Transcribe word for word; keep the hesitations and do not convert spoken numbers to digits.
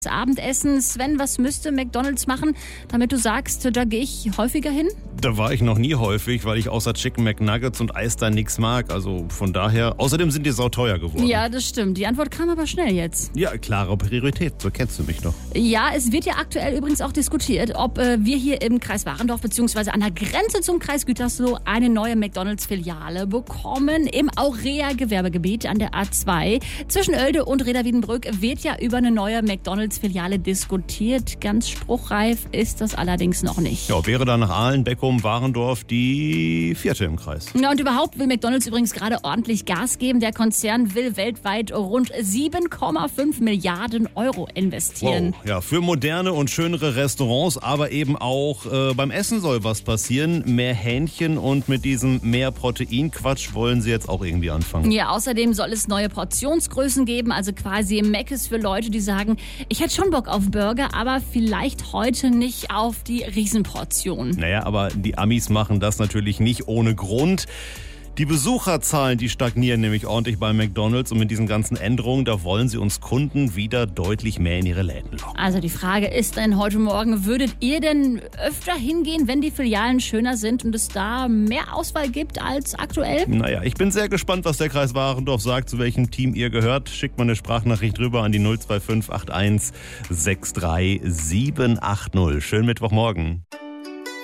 Abendessen. Sven, was müsste McDonald's machen, damit du sagst, da gehe ich häufiger hin? Da war ich noch nie häufig, weil ich außer Chicken McNuggets und Eis da nichts mag. Also von daher, außerdem sind die sauteuer geworden. Ja, das stimmt. Die Antwort kam aber schnell jetzt. Ja, klare Priorität, so kennst du mich doch. Ja, es wird ja aktuell übrigens auch diskutiert, ob äh, wir hier im Kreis Warendorf bzw. an der Grenze zum Kreis Gütersloh eine neue McDonald's-Filiale bekommen. Im Aurea-Gewerbegebiet an der A zwei. Zwischen Oelde und Reda-Wiedenbrück wird ja über eine neue McDonald's-Filiale diskutiert. Ganz spruchreif ist das allerdings noch nicht. Ja, wäre da nach Aalen, Beckum, Warendorf die vierte im Kreis. Ja, und überhaupt will McDonald's übrigens gerade ordentlich Gas geben. Der Konzern will weltweit rund sieben Komma fünf Milliarden Euro investieren. Wow. Ja, für moderne und schönere Restaurants, aber eben auch äh, beim Essen soll was passieren. Mehr Hähnchen und mit diesem mehr Protein-Quatsch wollen sie jetzt auch irgendwie anfangen. Ja, außerdem soll es neue Portionsgrößen geben, also quasi Mc's für Leute, die sagen, ich hätte schon Bock auf Burger, aber vielleicht heute nicht auf die Riesenportion. Naja, aber die Amis machen das natürlich nicht ohne Grund. Die Besucherzahlen, die stagnieren nämlich ordentlich bei McDonald's und mit diesen ganzen Änderungen, da wollen sie uns Kunden wieder deutlich mehr in ihre Läden locken. Also die Frage ist dann heute Morgen, würdet ihr denn öfter hingehen, wenn die Filialen schöner sind und es da mehr Auswahl gibt als aktuell? Naja, ich bin sehr gespannt, was der Kreis Warendorf sagt, zu welchem Team ihr gehört. Schickt mal eine Sprachnachricht rüber an die null zwei fünf acht eins sechs drei sieben acht null. Schönen Mittwochmorgen.